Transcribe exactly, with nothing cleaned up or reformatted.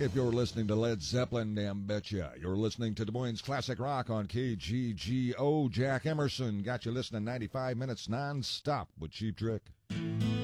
If you're listening to Led Zeppelin, damn betcha. You're listening to Des Moines Classic Rock on K G G O. Jack Emerson got you listening ninety-five minutes non-stop with Cheap Trick.